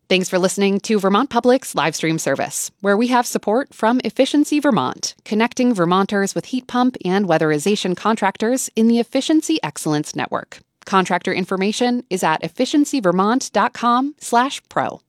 Thanks for listening to Vermont Public's live stream service, where we have support from Efficiency Vermont, connecting Vermonters with heat pump and weatherization contractors in the Efficiency Excellence Network. Contractor information is at efficiencyvermont.com/pro.